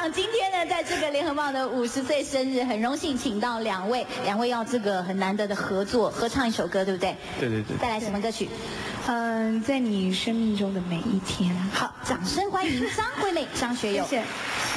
想今天呢，在这个联合报的50岁生日，很荣幸请到两位要这个很难得的合作，合唱一首歌，对不对？ 对对对。 带来什么歌曲？ 在你生命中的每一天。 好，掌声欢迎张惠妹、张学友。 谢谢。